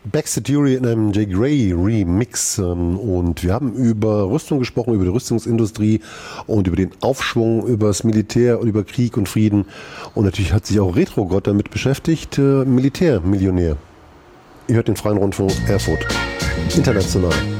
Baxter Dury in einem Jay Gray Remix und wir haben über Rüstung gesprochen, über die Rüstungsindustrie und über den Aufschwung, über das Militär und über Krieg und Frieden und natürlich hat sich auch Retro-Gott damit beschäftigt, Militärmillionär. Ihr hört den Freien Rundfunk Erfurt, international.